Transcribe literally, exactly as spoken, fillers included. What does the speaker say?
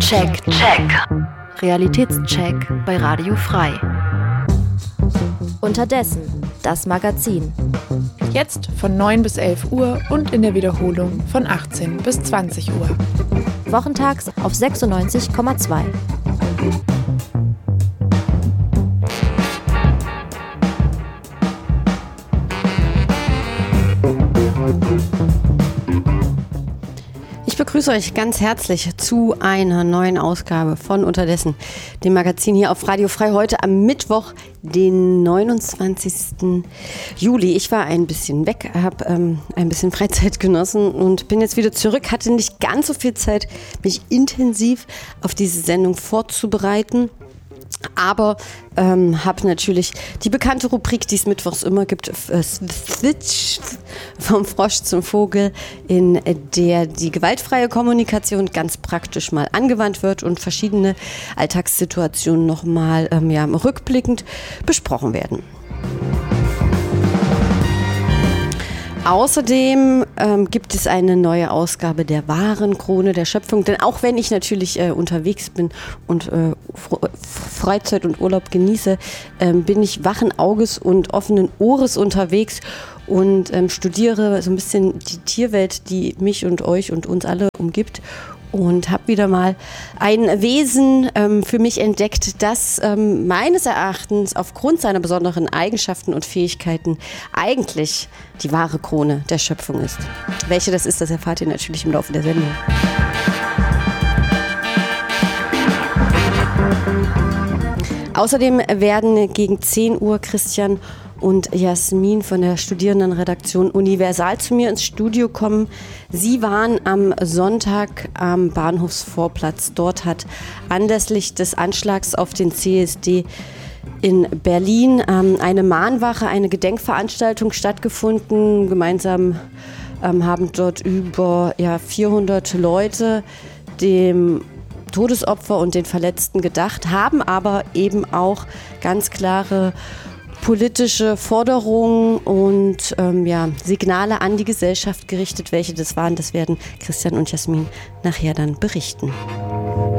Check, check. Realitätscheck bei Radio Frei. Unterdessen, das Magazin. Jetzt von neun bis elf Uhr und in der Wiederholung von achtzehn bis zwanzig Uhr. Wochentags auf sechsundneunzig Komma zwei. Ich begrüße euch ganz herzlich zu einer neuen Ausgabe von Unterdessen, dem Magazin hier auf Radio Frei, heute am Mittwoch, den neunundzwanzigsten Juli. Ich war ein bisschen weg, habe ähm, ein bisschen Freizeit genossen und bin jetzt wieder zurück, hatte nicht ganz so viel Zeit, mich intensiv auf diese Sendung vorzubereiten. Aber ähm, habe natürlich die bekannte Rubrik, die es mittwochs immer gibt, äh, Switch vom Frosch zum Vogel, in der die gewaltfreie Kommunikation ganz praktisch mal angewandt wird und verschiedene Alltagssituationen nochmal ähm, ja, rückblickend besprochen werden. Außerdem ähm, gibt es eine neue Ausgabe der wahren Krone der Schöpfung, denn auch wenn ich natürlich äh, unterwegs bin und äh, Freizeit und Urlaub genieße, ähm, bin ich wachen Auges und offenen Ohres unterwegs und ähm, studiere so ein bisschen die Tierwelt, die mich und euch und uns alle umgibt. Und habe wieder mal ein Wesen ähm, für mich entdeckt, das ähm, meines Erachtens aufgrund seiner besonderen Eigenschaften und Fähigkeiten eigentlich die wahre Krone der Schöpfung ist. Welche das ist, das erfahrt ihr natürlich im Laufe der Sendung. Außerdem werden gegen zehn Uhr Christian und Jasmin von der Studierendenredaktion Universal zu mir ins Studio kommen. Sie waren am Sonntag am Bahnhofsvorplatz. Dort hat anlässlich des Anschlags auf den C S D in Berlin ähm, eine Mahnwache, eine Gedenkveranstaltung stattgefunden. Gemeinsam ähm, haben dort über ja, vierhundert Leute dem Todesopfer und den Verletzten gedacht, haben aber eben auch ganz klare politische Forderungen und ähm, ja, Signale an die Gesellschaft gerichtet. Welche das waren, das werden Christian und Jasmin nachher dann berichten.